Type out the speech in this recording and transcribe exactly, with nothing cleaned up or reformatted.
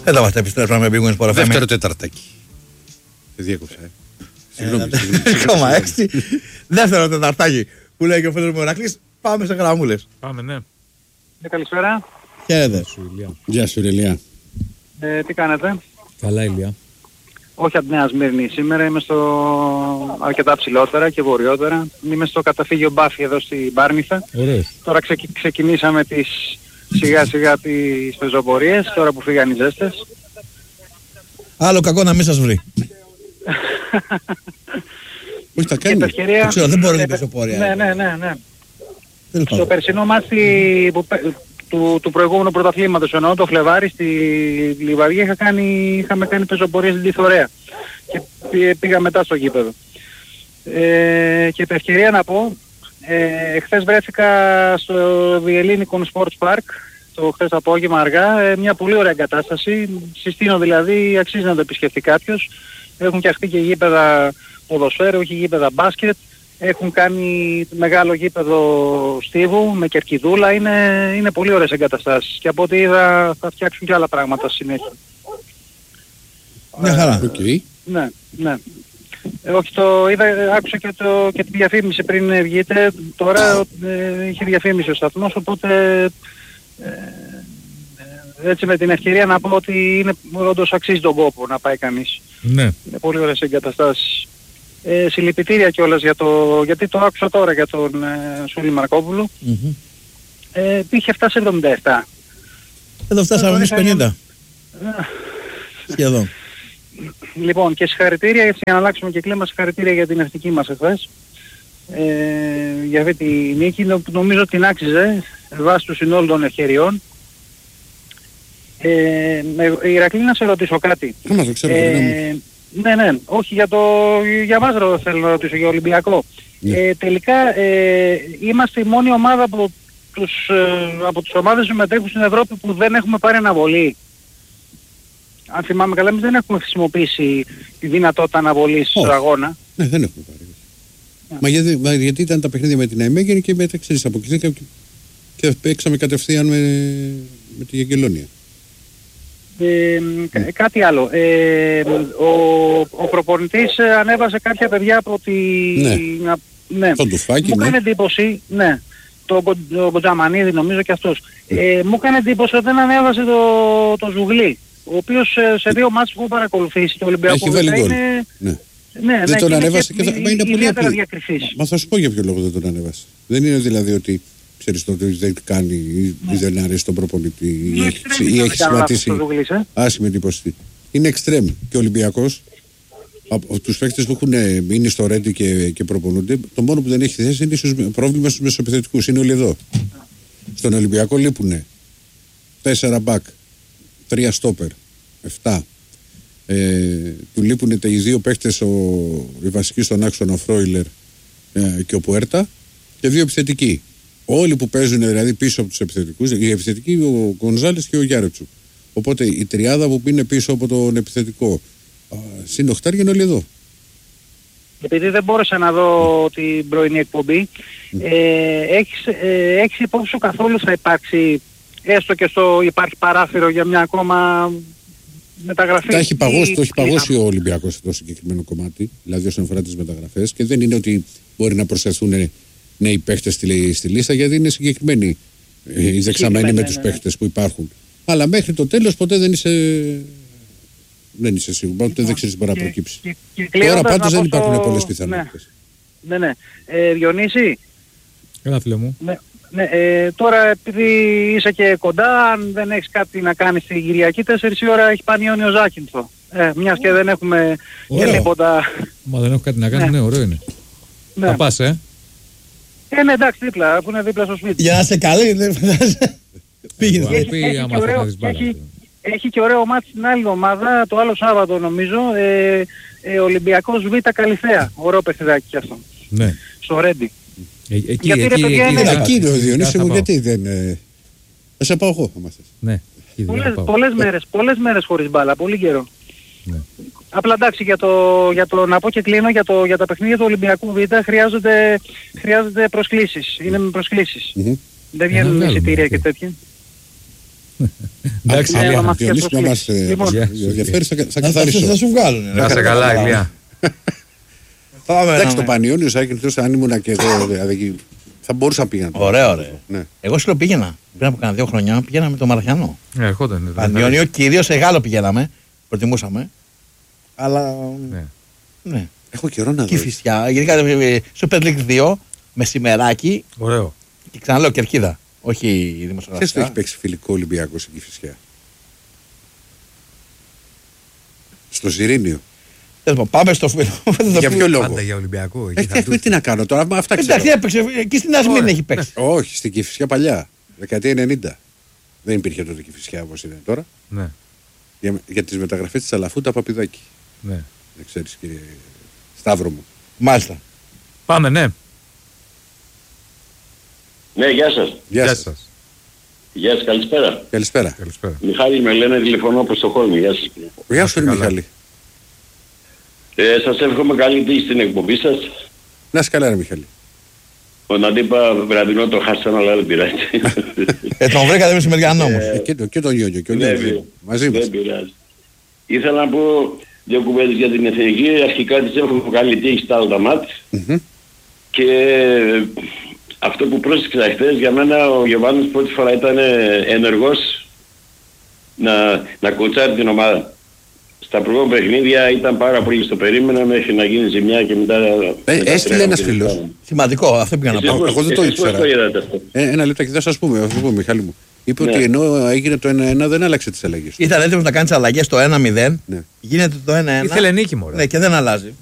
Δεν θα μας τα επιστρέψουμε με Big Win Sport εφ εμ. Δεύτερο τεταρτάκι. Σε διέκοψα. Συγγνώμη. Ακόμα έξι. Δεύτερο τεταρτάκι που λέει και ο φίλος μου Ηρακλής. Πάμε σε γραμμούλες. Πάμε, ναι. Ε, καλησπέρα. Χαίρετε. Γεια σου, Ηλία. Ε, τι κάνετε? Καλά, Ηλία. Όχι από τη Νέα Σμύρνη σήμερα, είμαι στο αρκετά ψηλότερα και βορειότερα. Είμαι στο καταφύγιο Μπάφη εδώ στην Πάρνηθα. Ωραίος. Τώρα ξεκι... ξεκινήσαμε τις σιγά σιγά τις πεζοπορίες, τώρα που φύγαν οι ζέστες. Άλλο κακό να μην σας βρει. Όχι, τα κάνει. Ευκαιρία... Το ξέρω, δεν μπορεί να είναι πεζοπορία. Ναι, ναι, ναι, ναι. Τέλος Στο πάντων. περσινό μάτι που... του, του προηγούμενου πρωταθλήματος, εννοώ το Φλεβάρι στη Λιβαδιά, είχα κάνει, είχαμε κάνει πεζοπορίες στην Τιθωρέα και πή, πήγα μετά στο γήπεδο. Ε, και επ' ευκαιρία να πω, ε, χθες βρέθηκα στο The Hellenikon Sports Park το χθες απόγευμα αργά, ε, μια πολύ ωραία εγκατάσταση, συστήνω δηλαδή, αξίζει να το επισκεφτεί κάποιος. Έχουν φτιαχτεί και γήπεδα ποδοσφαίρου, έχει γήπεδα μπάσκετ. Έχουν κάνει μεγάλο γήπεδο στίβου με κερκιδούλα, είναι, είναι πολύ ωραίες εγκαταστάσεις και από ό,τι είδα θα φτιάξουν και άλλα πράγματα στη συνέχεια. Μια χαρά. Okay. Ναι, ναι. Ε, όχι, το είδα, άκουσα και, το, και τη διαφήμιση πριν βγείτε, τώρα ε, είχε διαφήμιση ο σταθμός, οπότε ε, ε, έτσι με την ευκαιρία να πω ότι είναι όντως αξίζει τον κόπο να πάει κανείς. Ναι. Είναι πολύ ωραίες εγκαταστάσεις. Ε, συλληπιτήρια κιόλας για το, γιατί το άκουσα τώρα για τον ε, Σούλη Μαρκόπουλου. Mm-hmm. Ε, είχε φτάσει εβδομήντα επτά. Εδώ φτάσαμε εμείς πενήντα. Ε, Σχεδόν. Λοιπόν, και συγχαρητήρια, έτσι για να αλλάξουμε και κλίμα, συγχαρητήρια για την ευτική μας εχθές. Ε, για αυτή τη νίκη, νομίζω την άξιζε βάσει του συνόλου των ευκαιριών. Ε, Ηρακλή, να σε ρωτήσω κάτι. Άμα το ξέρω, ε, ναι, ναι, όχι για, το, για μας ρο, θέλω να ρωτήσω, για Ολυμπιακό. Ναι. Ε, τελικά ε, είμαστε η μόνη ομάδα από, τους, ε, από τις ομάδες που συμμετέχουν στην Ευρώπη που δεν έχουμε πάρει αναβολή. Αν θυμάμαι καλά, εμείς δεν έχουμε χρησιμοποιήσει τη δυνατότητα αναβολής oh. στον αγώνα. Ναι, δεν έχουμε πάρει. Yeah. Μα, γιατί, μα γιατί ήταν τα παιχνίδια με την Αιμέγενη και μετά ξέρεις αποκλειστήκαμε και, και παίξαμε κατευθείαν με, με τη Γεγγελόνια. Ε, mm. Κάτι άλλο. Ε, ο, ο προπονητής ανέβασε κάποια παιδιά από τη... Ναι. Να, ναι. Τον Τουφάκη, μου ναι. έκανε εντύπωση, ναι. Το, το Κοντζαμανίδη νομίζω και αυτός. Ε, μου έκανε εντύπωση ότι δεν ανέβασε το, το Ζουγλί, ο οποίος σε δύο μάτς που έχω παρακολουθήσει το Ολυμπιακό έχει βάλει γκολ. Είναι... Ναι. Ναι, δεν ναι, τον και ανέβασε και, και θα και είναι πολύ απλή. διακριθής. Μα θα σου πω για ποιο λόγο δεν τον ανέβασε. Δεν είναι δηλαδή ότι ξέρεις το ότι δεν κάνει ή ναι. δεν αρέσει τον προπονητή ή, ή έχει, έχει σχηματίσει άσχημη εντύπωση. Είναι εξτρέμ και ο Ολυμπιακός από τους παίκτες που έχουν μείνει στο Ρέντι και, και προπονούνται, το μόνο που δεν έχει θέση είναι ίσως πρόβλημα στους μεσοεπιθετικούς. Είναι όλοι εδώ. Στον Ολυμπιακό λείπουνε τέσσερα μπακ, τρία στόπερ, εφτά. Ε, του λείπουν οι δύο παίχτες, ο, οι βασικοί στον άξονα, ο Φρόιλερ ε, και ο Πουέρτα, και δύο επιθετικοί. Όλοι που παίζουν δηλαδή πίσω από τους επιθετικούς, οι επιθετικοί ο Γκονζάλες και ο Γιάρετσου. Οπότε η τριάδα που είναι πίσω από τον επιθετικό συν οχτάρια είναι όλοι εδώ. Επειδή δεν μπόρεσα να δω την πρωινή εκπομπή, mm. ε, έχεις, ε, έχεις υπόψη σου καθόλου θα υπάρξει, έστω και στο υπάρχει παράθυρο για μια ακόμα μεταγραφή? Τα έχει παγώσει, το έχει παγώσει ο Ολυμπιακός στο συγκεκριμένο κομμάτι, δηλαδή όσον αφορά τις μεταγραφές, και δεν είναι ότι μπορεί να προσθεθούν νέοι παίχτες στη, στη λίστα, γιατί είναι συγκεκριμένοι ε, οι δεξαμένοι με τους ναι, παίχτες που υπάρχουν. Αλλά μέχρι το τέλος ποτέ δεν είσαι, δεν είσαι σίγουρο, ποτέ δεν ξέρεις τι μπορεί να προκύψει. Και, και, και τώρα πάντως δεν υπάρχουν το... πολλές πιθανότητες. Ναι, ναι. ναι. Ε, Διονύση. Έλα φίλε μου. Ναι. Ναι, ε, τώρα επειδή είσαι και κοντά, αν δεν έχεις κάτι να κάνεις την Κυριακή, τέσσερις η ώρα έχει Πανιόνιο Ζάκυνθο. Ε, μιας και δεν έχουμε και τίποτα. Μα δεν έχω κάτι να κάνω, ναι, ναι ωραίο είναι. Ναι. Θα πας, ε. Ε, ναι, εντάξει, δίπλα, που είναι δίπλα στο σπίτι. Για να σε καλή, δεν φαντάζεσαι. Πήγαινε. Έχει και ωραίο μάτι στην άλλη ομάδα, το άλλο Σάββατο νομίζω, ε, ε, Ολυμπιακός Β' Καλυθέα. Ωραίο παιχνιδάκι κι αυτό. Ναι. Στο Ρέντι. Ε, εκεί, γιατί εκεί, ρε παιδιά εκεί, είναι... Εκεί είναι ο Διονύση μου, γιατί δεν... Ε... Θα σε πάω εγώ, άμα θες. Ναι. Πολλές, πολλές μέρες, πολλές μέρες χωρίς μπάλα, πολύ καιρό. Ναι. Απλά εντάξει, για το, για το, να πω και κλείνω, για, το, για τα παιχνίδια του Ολυμπιακού Β' χρειάζονται, χρειάζονται προσκλήσεις, είναι με προσκλήσεις. Mm-hmm. Δεν βγαίνουν εισιτήρια και τέτοια. Εντάξει, Ηλία. Διονύση, να μας ενδιαφέρει, θα καθαρίσω. Θα σου βγάλουν. Να σε καλά, Ηλία. Εντάξει, το Πανιόνιος Άγιος, αν ήμουν και εγώ, δηλαδή, θα μπορούσα να πήγαινα. Ωραία, ωραία. Εγώ σου πήγαινα. Πριν από κανένα δύο χρονιά πήγαινα με το Μαραθιανό. Ναι, ερχόταν. Πανιόνιο, κυρίως σε Γάλλο πηγαίναμε. Προτιμούσαμε. Αλλά. Ναι. Έχω καιρό να δω. Κηφισιά. Γενικά Super League δύο, μεσημεράκι. Ωραίο. Και ξαναλέω Κερκίδα. Όχι δημοσιογραφικά. Ποιος το έχει παίξει φιλικό Ολυμπιακό στην Κηφισιά? Στο Ζιρήνιο. Πάμε στο φίλο. Για ποιο λόγο? Πάντα για Ολυμπιακό. Ε, τι να κάνω τώρα, αυτά ξέρω. Εντάξει, έπαιξε και στην Ασμήνη έχει παίξει. Όχι, στην Κηφισιά παλιά. Δεκαετία ενενήντα. Δεν υπήρχε τότε Κηφισιά όπως είναι τώρα. Ναι. Για, για τις μεταγραφές της Αλαφούτα Παπιδάκη. Ναι. Δεν ξέρεις, κύριε Σταύρο μου. Μάλιστα. Πάμε, ναι. Ναι, γεια σας. Γεια, Γεια σας. σας. Γεια σας, καλησπέρα. Καλησπέρα. Καλησπέρα. Μιχάλη με λένε, τηλεφωνώ από Στοκχόλμη. Γεια σας. Γεια σου, Μιχάλη. Ε, σας εύχομαι καλή τύχη στην εκπομπή σας. Να είσαι καλά, ρε Μιχάλη. Τον αντίπα βραδινό το χάσαν, αλλά δεν πειράζει. Ε, τον βρήκατε μεσημεριανό όμως. Ε, και, το, και τον Γιώργο και ο Νίκος. Μαζί μας. Δεν πειράζει. Ήθελα να πω δύο κουβέντες για την εθνική. Αρχικά της εύχομαι καλή τύχη στα άλλα μάτς. Mm-hmm. Και αυτό που πρόσεξα χθες, για μένα ο Γιωβάνης πρώτη φορά ήταν ενεργός να, να κοτσάρει την ομάδα. Στα προηγούμενα παιχνίδια ήταν πάρα πολύ στο περίμενα μέχρι να γίνει ζημιά και μετά... Ε, έστειλε ένας φίλος. Σημαντικό, αυτό πήγα να πω. Εγώ δεν το ήξερα. Ε, ένα λεπτάκι, θα σας πούμε, θα πούμε, Μιχάλη μου. Είπε Ναι. ότι ενώ έγινε το ένα ένα δεν άλλαξε τις αλλαγές. Ήταν έτοιμος να κάνει τις αλλαγές το ένα μηδέν. Ναι. Γίνεται το ένα ένα. Ήθελε νίκη, μωρέ. Ναι, και δεν αλλάζει.